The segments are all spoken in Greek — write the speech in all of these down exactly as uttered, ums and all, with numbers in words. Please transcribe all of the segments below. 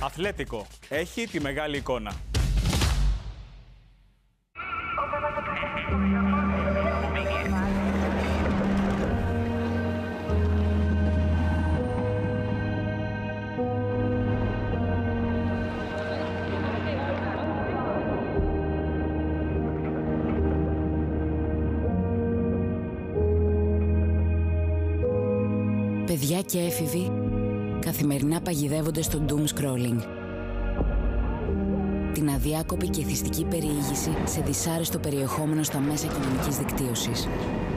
Αθλέτικο. Έχει τη μεγάλη εικόνα. Παιδιά και έφηβοι καθημερινά παγιδεύονται στο doom scrolling. Την αδιάκοπη και εθιστική περιήγηση σε δυσάρεστο περιεχόμενο στα μέσα κοινωνικής δικτύωσης.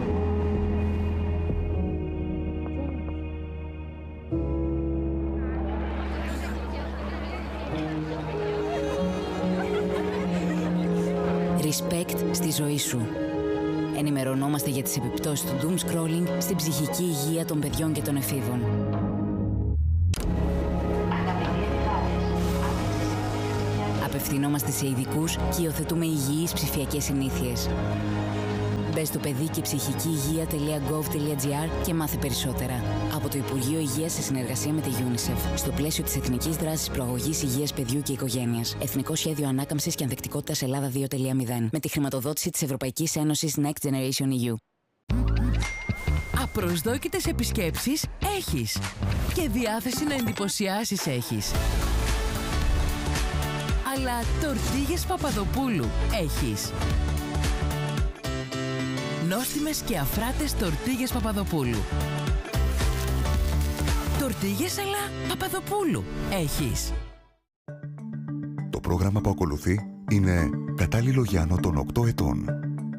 Respect στη ζωή σου. Ενημερωνόμαστε για τις επιπτώσεις του doom scrolling στην ψυχική υγεία των παιδιών και των εφήβων. Απευθυνόμαστε σε ειδικούς και υιοθετούμε υγιείς ψηφιακές συνήθειες. Μπες στο παιδί και ψυχική υγεία τελεία γκοβ τελεία τζι άρ και μάθε περισσότερα. Από το Υπουργείο Υγείας σε συνεργασία με τη UNICEF, στο πλαίσιο της Εθνικής Δράσης Προαγωγής Υγείας Παιδιού και Οικογένειας, Εθνικό Σχέδιο Ανάκαμψης και Ανθεκτικότητας Ελλάδα δύο τελεία μηδέν, με τη χρηματοδότηση της Ευρωπαϊκής Ένωσης Next Generation ι γιου. Απροσδόκητες επισκέψεις έχεις και διάθεση να εντυπωσιάσεις έχεις. Αλλά τορτίγες Παπαδοπούλου έχεις. Νόστιμες και αφράτες τορτίγες Παπαδοπούλου. Τορτίγες αλλά Παπαδοπούλου έχεις. Το πρόγραμμα που ακολουθεί είναι κατάλληλο για άνω των οκτώ ετών.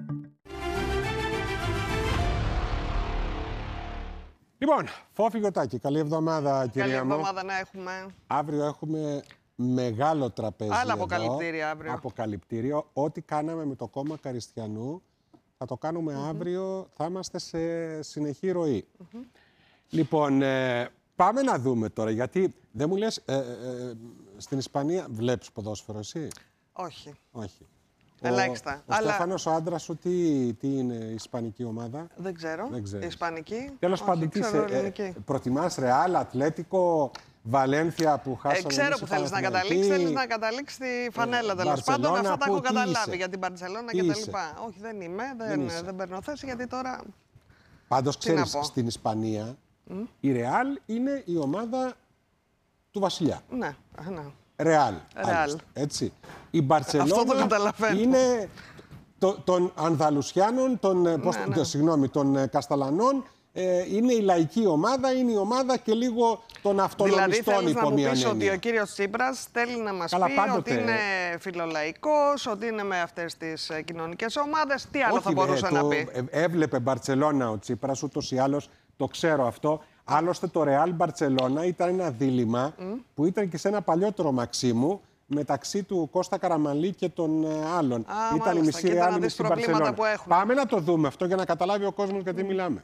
Λοιπόν, Φόφη Γιωτάκη, καλή εβδομάδα κυρία καλή μου. Καλή εβδομάδα να έχουμε. Αύριο έχουμε μεγάλο τραπέζι. Άλλα εδώ. αποκαλυπτήρια αύριο. Αποκαλυπτήριο. Ό,τι κάναμε με το κόμμα Καριστιανού θα το κάνουμε mm-hmm. αύριο. Θα είμαστε σε συνεχή ροή. Mm-hmm. Λοιπόν, ε, πάμε να δούμε τώρα, γιατί δεν μου λες, ε, ε, ε, στην Ισπανία βλέπεις ποδόσφαιρο εσύ? Όχι. Όχι. Ελάχιστα. Ο, ο Αλλά... Στέφανος, ο άντρας σου, τι, τι είναι η ισπανική ομάδα? Δεν ξέρω. Δεν η ισπανική. Τέλος πάντων, τι σε, ε, προτιμάς Ρεάλ, Ατλέτικο, Βαλένθια που χάσαμε? Ε, ξέρω που θέλεις να καταλήξεις. Θέλεις να καταλήξεις στη φανέλα, ε, τέλος πάντων. Αυτά τα έχω καταλάβει για την Μπαρτσελώνα και τα λοιπά. Όχι, δεν είμαι. Δεν, δεν, δεν παίρνω θέση γιατί τώρα. Πάντως, ξέρεις, στην Ισπανία mm? η Ρεάλ είναι η ομάδα του βασιλιά. Ναι, ναι. Ρεάλ. Ρεάλ. Έτσι. Η Μπαρτσελώνα είναι το, των Ανδαλουσιάνων, των, ναι, πώς, ναι. συγγνώμη, των Κασταλανών. Ε, είναι η λαϊκή ομάδα, είναι η ομάδα και λίγο των αυτονομιστών, δηλαδή, υπό μία έννοια. Δηλαδή θέλεις να μου πεις ότι ο κύριος Τσίπρας θέλει να μας Καλά, πει πάντοτε... ότι είναι φιλολαϊκός, ότι είναι με αυτές τις κοινωνικές ομάδες. Τι άλλο Όχι, θα μπορούσε ε, να το, πει? Ε, έβλεπε Μπαρτσελώνα ο Τσίπρας, ούτως ή άλλως, το ξέρω αυτό. Άλλωστε το Ρεάλ Μπαρτσελώνα ήταν ένα δίλημμα mm. που ήταν και σε ένα παλιότερο Μαξίμου μεταξύ του Κώστα Καραμανλή και των ε, άλλων. Α, ήταν μάλιστα, η μισή Ρεάλ, η μισή Μπαρτσελώνα. Πάμε να το δούμε αυτό για να καταλάβει ο κόσμος γιατί mm. μιλάμε.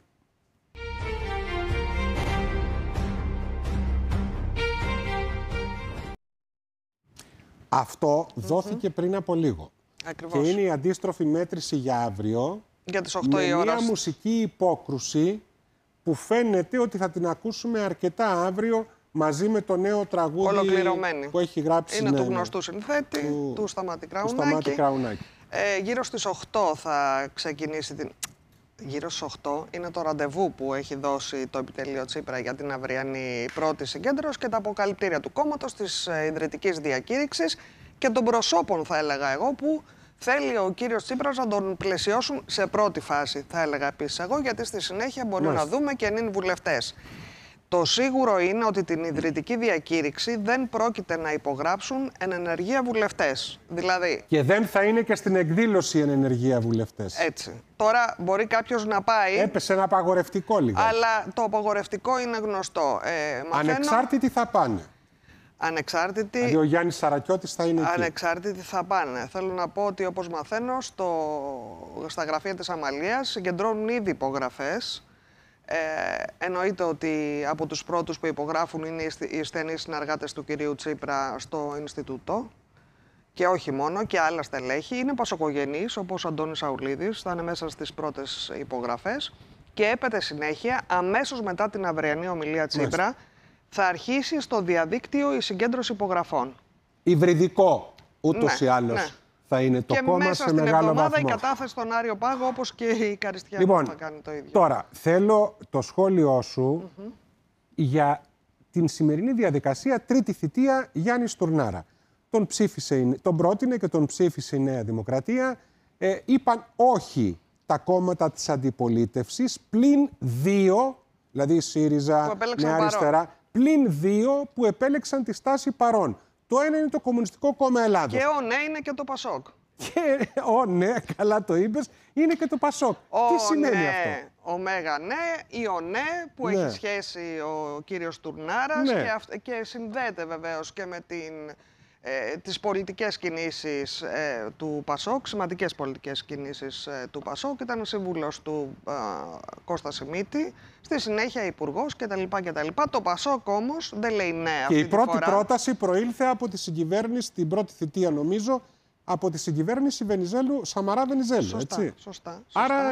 Αυτό mm-hmm. δόθηκε πριν από λίγο. Ακριβώς. Και είναι η αντίστροφη μέτρηση για αύριο. Για τις οκτώ η ώρα. Μια μουσική υπόκρουση που φαίνεται ότι θα την ακούσουμε αρκετά αύριο μαζί με το νέο τραγούδι που έχει γράψει. Είναι ναι, του ναι. γνωστού συνθέτη, του, του Σταμάτη Κραουνάκη. Σταμάτη Κραουνάκη. Ε, γύρω στις οκτώ θα ξεκινήσει την... Γύρω στις οκτώ είναι το ραντεβού που έχει δώσει το επιτελείο Τσίπρα για την αυριανή πρώτη συγκέντρωση και τα αποκαλυπτήρια του κόμματος, της ιδρυτικής διακήρυξης και των προσώπων, θα έλεγα εγώ, που θέλει ο κύριος Τσίπρας να τον πλαισιώσουν σε πρώτη φάση, θα έλεγα επίσης εγώ, γιατί στη συνέχεια μπορεί να δούμε και νυν βουλευτές. Το σίγουρο είναι ότι την ιδρυτική διακήρυξη δεν πρόκειται να υπογράψουν εν ενεργεία βουλευτές. Δηλαδή... Και δεν θα είναι και στην εκδήλωση εν ενεργεία βουλευτές. Έτσι. Τώρα μπορεί κάποιος να πάει... Έπεσε ένα απαγορευτικό λίγο. Αλλά το απαγορευτικό είναι γνωστό. Ε, μαθαίνω... Ανεξάρτητοι θα πάνε. Ανεξάρτητοι... Δηλαδή ο Γιάννης Σαρακιώτης θα είναι εκεί. Ανεξάρτητοι θα πάνε. Θέλω να πω ότι όπως μαθαίνω στο... στα γραφεία της Αμαλίας συγκεντρώνουν ήδη υπογραφές. Ε, εννοείται ότι από τους πρώτους που υπογράφουν είναι οι στενοί συνεργάτες του κυρίου Τσίπρα στο Ινστιτούτο και όχι μόνο, και άλλα στελέχη. Είναι πασοκογενείς, όπως ο Αντώνης Αουλίδης, θα είναι μέσα στις πρώτες υπογραφές και έπεται συνέχεια, αμέσως μετά την αυριανή ομιλία Τσίπρα, θα αρχίσει στο διαδίκτυο η συγκέντρωση υπογραφών. Υβριδικό, ούτως Ναι, ή άλλως, ναι. θα είναι το Και κόμμα μέσα σε στην μεγάλο εβδομάδα βαθμό. η κατάθεση στον Άριο Πάγο, όπως και η Καριστιανή Λοιπόν, θα κάνει το ίδιο. τώρα θέλω το σχόλιο σου mm-hmm. για την σημερινή διαδικασία, τρίτη θητεία Γιάννη Στουρνάρα. Τον, ψήφισε, τον πρότεινε και τον ψήφισε η Νέα Δημοκρατία. Ε, είπαν όχι τα κόμματα της αντιπολίτευσης, πλην δύο, δηλαδή η ΣΥΡΙΖΑ, Νέα Αριστερά, πλην δύο που επέλεξαν τη στάση παρών. Το ένα είναι το Κομμουνιστικό Κόμμα Ελλάδος. Και ο ναι είναι και το Πασόκ. Και ο ναι, καλά το είπες, είναι και το Πασόκ. Ο Τι σημαίνει ναι, αυτό? Ο Μέγα ναι ή ο ναι που Ναι. έχει σχέση ο κύριος Τουρνάρας Ναι. και, αυ- και συνδέεται βεβαίως και με την, ε, τις πολιτικές κινήσεις ε, του Πασόκ, σημαντικές πολιτικές κινήσεις ε, του Πασόκ. Ήταν σύμβουλος του ε, Κώστα Σιμίτη, στη συνέχεια υπουργός κτλ. κτλ. Το Πασόκ όμως δεν λέει ναι αυτή Και η τη πρώτη φορά. πρόταση προήλθε από τη συγκυβέρνηση, την πρώτη θητεία νομίζω, από τη συγκυβέρνηση Βενιζέλου, Σαμαρά Βενιζέλου, Σωστά, έτσι. σωστά, σωστά. Άρα